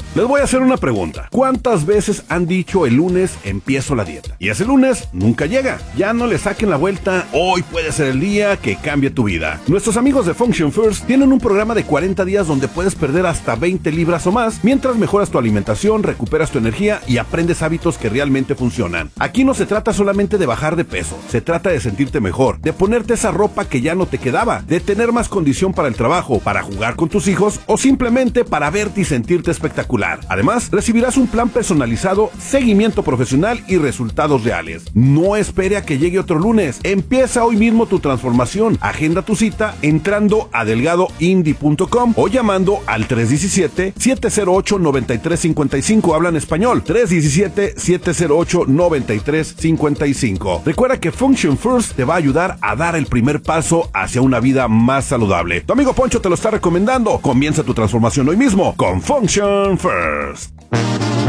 Les voy a hacer una pregunta. ¿Cuántas veces han dicho el lunes empiezo la dieta? Y ese lunes nunca llega. Ya no le saquen la vuelta. Hoy puede ser el día que cambie tu vida. Nuestros amigos de Function First tienen un programa de 40 días donde puedes perder hasta 20 libras o más mientras mejoras tu alimentación, recuperas tu energía y aprendes hábitos que realmente funcionan. Aquí no se trata solamente de bajar de peso. Se trata de sentirte mejor, de ponerte esa ropa que ya no te quedaba, de tener más condición para el trabajo, para jugar con tus hijos o simplemente para verte y sentirte espectacular. Además, recibirás un plan personalizado, seguimiento profesional y resultados reales. No espere a que llegue otro lunes. Empieza hoy mismo tu transformación. Agenda tu cita entrando a delgadoindie.com o llamando al 317-708-9355. Habla en español. 317-708-9355. Recuerda que Function First te va a ayudar a dar el primer paso hacia una vida más saludable. Tu amigo Poncho te lo está recomendando. Comienza tu transformación hoy mismo con Function First.